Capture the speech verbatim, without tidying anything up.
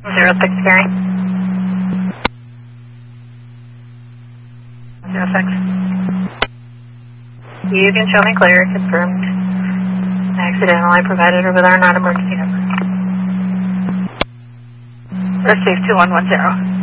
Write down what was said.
Zero six carry. Zero six. You can show me clear, confirmed. Accidental, I provided her with our non-emergency number. Receive two one one zero.